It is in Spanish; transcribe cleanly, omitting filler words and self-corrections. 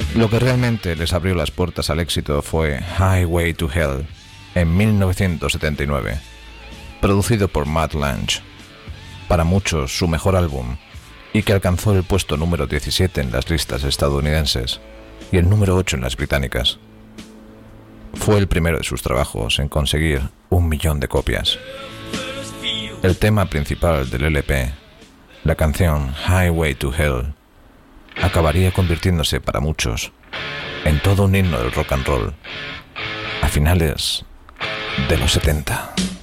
Lo que realmente les abrió las puertas al éxito fue Highway to Hell, en 1979, producido por Mutt Lange, para muchos su mejor álbum, y que alcanzó el puesto número 17 en las listas estadounidenses y el número 8 en las británicas. Fue el primero de sus trabajos en conseguir 1 millón de copias. El tema principal del LP, la canción Highway to Hell, acabaría convirtiéndose para muchos en todo un himno del rock and roll a finales de los 70.